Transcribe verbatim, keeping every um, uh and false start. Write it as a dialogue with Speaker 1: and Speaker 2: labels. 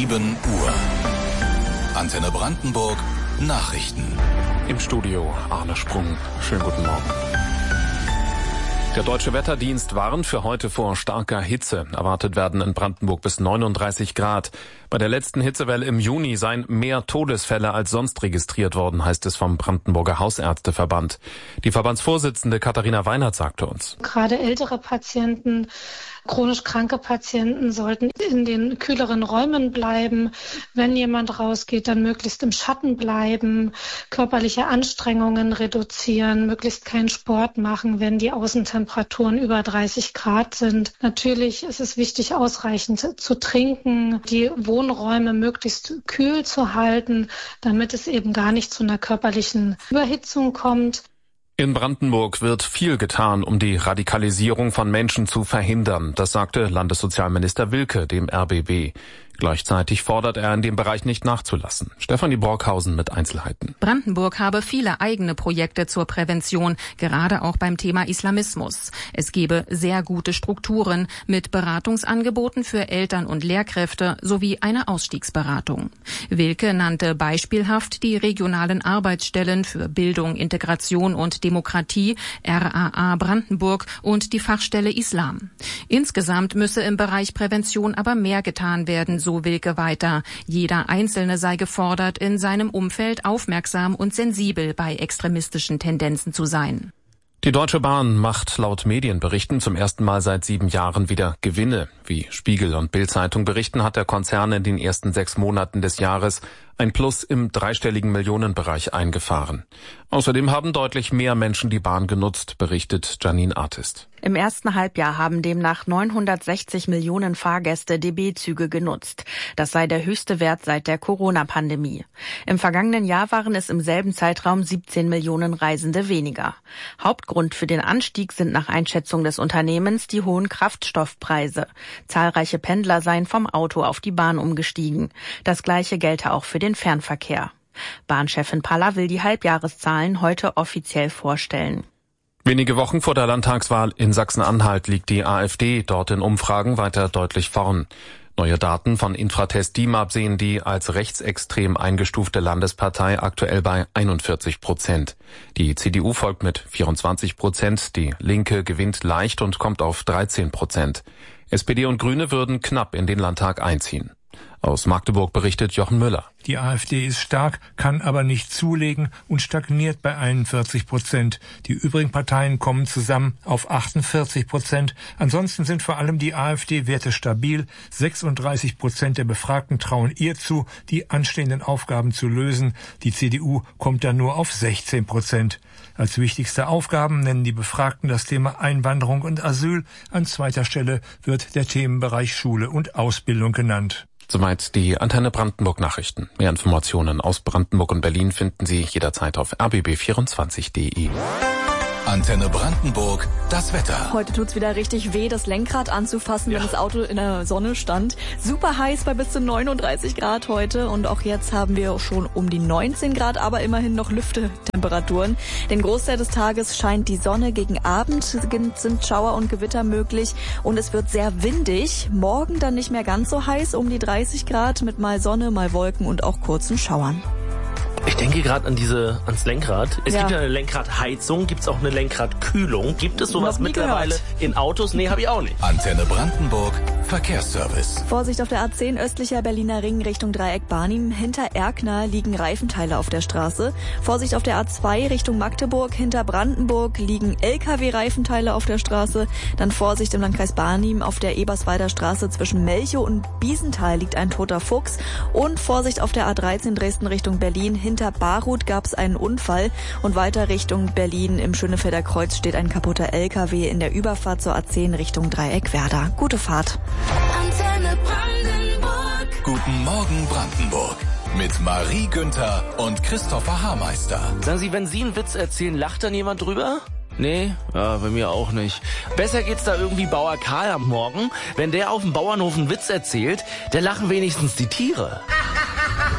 Speaker 1: sieben Uhr. Antenne Brandenburg Nachrichten.
Speaker 2: Im Studio Arne Sprung. Schönen guten Morgen. Der Deutsche Wetterdienst warnt für heute vor starker Hitze. Erwartet werden in Brandenburg bis neununddreißig Grad. Bei der letzten Hitzewelle im Juni seien mehr Todesfälle als sonst registriert worden, heißt es vom Brandenburger Hausärzteverband. Die Verbandsvorsitzende Katharina Weinert sagte uns:
Speaker 3: Gerade ältere Patienten, chronisch kranke Patienten sollten in den kühleren Räumen bleiben. Wenn jemand rausgeht, dann möglichst im Schatten bleiben, körperliche Anstrengungen reduzieren, möglichst keinen Sport machen, wenn die Außentemperaturen über dreißig Grad sind. Natürlich ist es wichtig, ausreichend zu trinken, die Wohnräume möglichst kühl zu halten, damit es eben gar nicht zu einer körperlichen Überhitzung kommt.
Speaker 2: In Brandenburg wird viel getan, um die Radikalisierung von Menschen zu verhindern. Das sagte Landessozialminister Wilke dem R B B. Gleichzeitig fordert er, in dem Bereich nicht nachzulassen. Stefanie Borkhausen mit Einzelheiten.
Speaker 4: Brandenburg habe viele eigene Projekte zur Prävention, gerade auch beim Thema Islamismus. Es gebe sehr gute Strukturen mit Beratungsangeboten für Eltern und Lehrkräfte sowie eine Ausstiegsberatung. Wilke nannte beispielhaft die regionalen Arbeitsstellen für Bildung, Integration und Demokratie, R A A Brandenburg, und die Fachstelle Islam. Insgesamt müsse im Bereich Prävention aber mehr getan werden, so Wilke weiter. Jeder Einzelne sei gefordert, in seinem Umfeld aufmerksam und sensibel bei extremistischen Tendenzen zu sein.
Speaker 2: Die Deutsche Bahn macht laut Medienberichten zum ersten Mal seit sieben Jahren wieder Gewinne. Wie Spiegel und Bild-Zeitung berichten, hat der Konzern in den ersten sechs Monaten des Jahres ein Plus im dreistelligen Millionenbereich eingefahren. Außerdem haben deutlich mehr Menschen die Bahn genutzt, berichtet Janine Artist.
Speaker 5: Im ersten Halbjahr haben demnach neunhundertsechzig Millionen Fahrgäste D B-Züge genutzt. Das sei der höchste Wert seit der Corona-Pandemie. Im vergangenen Jahr waren es im selben Zeitraum siebzehn Millionen Reisende weniger. Hauptgrund für den Anstieg sind nach Einschätzung des Unternehmens die hohen Kraftstoffpreise. Zahlreiche Pendler seien vom Auto auf die Bahn umgestiegen. Das Gleiche gelte auch für den Fernverkehr. Bahnchefin Paller will die Halbjahreszahlen heute offiziell vorstellen.
Speaker 2: Wenige Wochen vor der Landtagswahl in Sachsen-Anhalt liegt die AfD dort in Umfragen weiter deutlich vorn. Neue Daten von Infratest DIMAP sehen die als rechtsextrem eingestufte Landespartei aktuell bei einundvierzig Prozent. Die C D U folgt mit vierundzwanzig Prozent, die Linke gewinnt leicht und kommt auf dreizehn Prozent. S P D und Grüne würden knapp in den Landtag einziehen. Aus Magdeburg berichtet Jochen Müller.
Speaker 6: Die AfD ist stark, kann aber nicht zulegen und stagniert bei einundvierzig Prozent. Die übrigen Parteien kommen zusammen auf achtundvierzig Prozent. Ansonsten sind vor allem die AfD-Werte stabil. sechsunddreißig Prozent der Befragten trauen ihr zu, die anstehenden Aufgaben zu lösen. Die C D U kommt dann nur auf sechzehn Prozent. Als wichtigste Aufgaben nennen die Befragten das Thema Einwanderung und Asyl. An zweiter Stelle wird der Themenbereich Schule und Ausbildung genannt.
Speaker 2: Soweit die Antenne Brandenburg Nachrichten. Mehr Informationen aus Brandenburg und Berlin finden Sie jederzeit auf r b b vierundzwanzig punkt d e.
Speaker 1: Antenne Brandenburg, das Wetter.
Speaker 7: Heute tut's wieder richtig weh, das Lenkrad anzufassen, ja, wenn das Auto in der Sonne stand. Super heiß bei bis zu neununddreißig Grad heute, und auch jetzt haben wir schon um die neunzehn Grad, aber immerhin noch Lüftetemperaturen. Den Großteil des Tages scheint die Sonne, gegen Abend sind Schauer und Gewitter möglich und es wird sehr windig. Morgen dann nicht mehr ganz so heiß, um die dreißig Grad mit mal Sonne, mal Wolken und auch kurzen Schauern.
Speaker 8: Ich denke gerade an diese, ans Lenkrad. Es
Speaker 7: ja.
Speaker 8: gibt ja eine Lenkradheizung, gibt es auch eine Lenkradkühlung. Gibt es sowas mittlerweile
Speaker 7: gehört.
Speaker 8: in Autos? Nee, habe ich auch nicht.
Speaker 1: Antenne Brandenburg, Verkehrsservice.
Speaker 7: Vorsicht auf der A zehn östlicher Berliner Ring Richtung Dreieck Barnim. Hinter Erkner liegen Reifenteile auf der Straße. Vorsicht auf der A zwei Richtung Magdeburg. Hinter Brandenburg liegen L K W-Reifenteile auf der Straße. Dann Vorsicht im Landkreis Barnim auf der Eberswalder Straße zwischen Melchow und Biesenthal liegt ein toter Fuchs. Und Vorsicht auf der A dreizehn Dresden Richtung Berlin. Hinter Barut gab es einen Unfall und weiter Richtung Berlin im Schönefelder Kreuz steht ein kaputter L K W in der Überfahrt zur A zehn Richtung Dreieck Werder. Gute Fahrt.
Speaker 1: Antenne Brandenburg. Guten Morgen Brandenburg. Mit Marie Günther und Christopher Haarmeister.
Speaker 8: Sagen Sie, wenn Sie einen Witz erzählen, lacht dann jemand drüber? Nee, ja, bei mir auch nicht. Besser geht's da irgendwie Bauer Karl am Morgen. Wenn der auf dem Bauernhof einen Witz erzählt, da lachen wenigstens die Tiere.